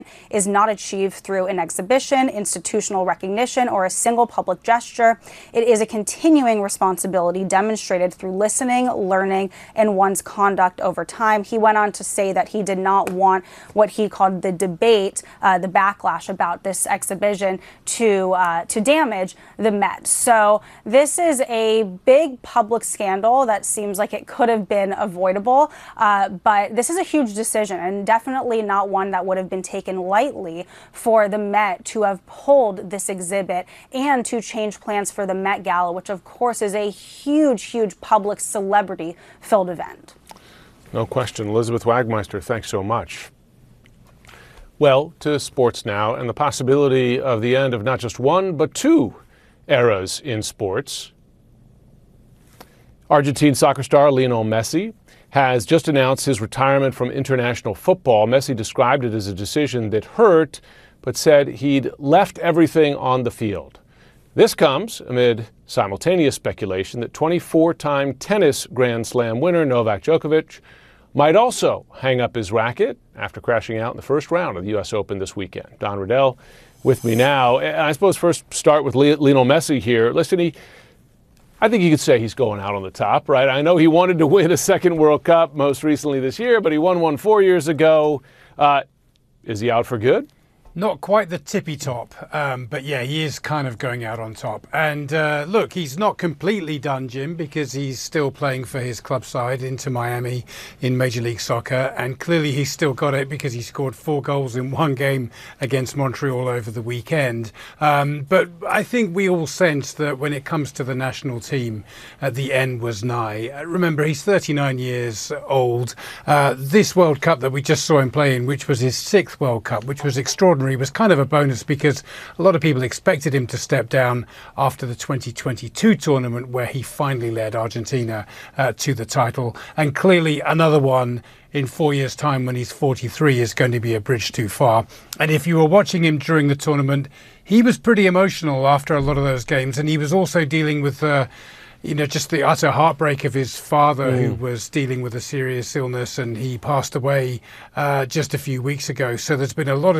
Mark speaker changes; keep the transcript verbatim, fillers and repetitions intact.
Speaker 1: is not achieved through an exhibition, institutional recognition, or a single public gesture. It is a continuing responsibility demonstrated through listening, learning, and one's conduct over time. He went on to say that he did not want what he called the debate, uh, the backlash about this exhibition to uh, to damage the Met. So this is a big public scandal that seems like it could have been avoidable, uh, but this is a huge decision and definitely not one that would have been taken lightly for the Met to have pulled this exhibit and to change plans for the Met Gala, which of course is a huge, huge public celebrity-filled event.
Speaker 2: No question. Elizabeth Wagmeister, thanks so much. Well, to sports now, and the possibility of the end of not just one, but two eras in sports. Argentine soccer star Lionel Messi has just announced his retirement from international football. Messi described it as a decision that hurt, but said he'd left everything on the field. This comes amid simultaneous speculation that twenty-four-time tennis Grand Slam winner Novak Djokovic might also hang up his racket after crashing out in the first round of the U S Open this weekend. Don Riddell with me now. And I suppose first start with Lionel Messi here. Listen, he I think you could say he's going out on the top, right? I know he wanted to win a second World Cup most recently this year, but he won one four years ago. Uh, is he out for good?
Speaker 3: Not quite the tippy top, um, but yeah, he is kind of going out on top. And uh, look, he's not completely done, Jim, because he's still playing for his club side, Inter Miami, in Major League Soccer. And clearly he's still got it because he scored four goals in one game against Montreal over the weekend. Um, but I think we all sense that when it comes to the national team, uh, the end was nigh. Uh, remember, he's thirty-nine years old. Uh, this World Cup that we just saw him play in, which was his sixth World Cup, which was extraordinary, was kind of a bonus because a lot of people expected him to step down after the twenty twenty-two tournament where he finally led Argentina uh, to the title. And clearly another one in four years' time when he's forty-three is going to be a bridge too far. And if you were watching him during the tournament, he was pretty emotional after a lot of those games. And he was also dealing with uh, you know, just the utter heartbreak of his father, mm. who was dealing with a serious illness, and he passed away uh, just a few weeks ago. So there's been a lot of